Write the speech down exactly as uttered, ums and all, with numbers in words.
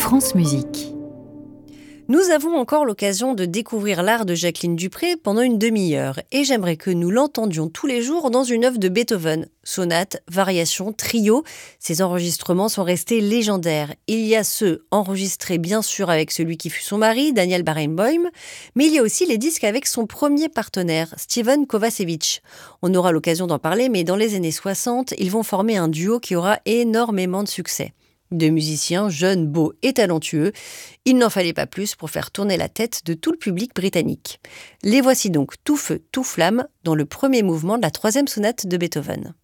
France Musique. Nous avons encore l'occasion de découvrir l'art de Jacqueline Dupré pendant une demi-heure et j'aimerais que nous l'entendions tous les jours dans une œuvre de Beethoven. Sonates, variations, trios, ces enregistrements sont restés légendaires. Il y a ceux enregistrés bien sûr avec celui qui fut son mari, Daniel Barenboim, mais il y a aussi les disques avec son premier partenaire, Stephen Kovacevic. On aura l'occasion d'en parler, mais dans les années soixante, ils vont former un duo qui aura énormément de succès. Deux musiciens jeunes, beaux et talentueux, il n'en fallait pas plus pour faire tourner la tête de tout le public britannique. Les voici donc tout feu, tout flamme dans le premier mouvement de la troisième sonate de Beethoven.